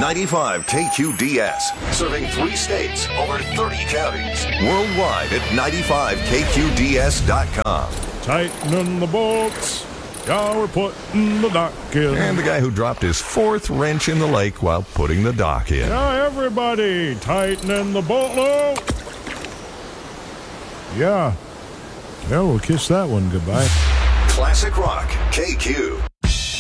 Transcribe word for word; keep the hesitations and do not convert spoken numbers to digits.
ninety-five K Q D S, serving three states, over thirty counties. Worldwide at ninety-five K Q D S dot com. Tightening the bolts. Yeah, we're putting the dock in. And the guy who dropped his fourth wrench in the lake while putting the dock in. Yeah, everybody, tightening the bolt loop. Yeah. Yeah, we'll kiss that one goodbye. Classic Rock, K Q.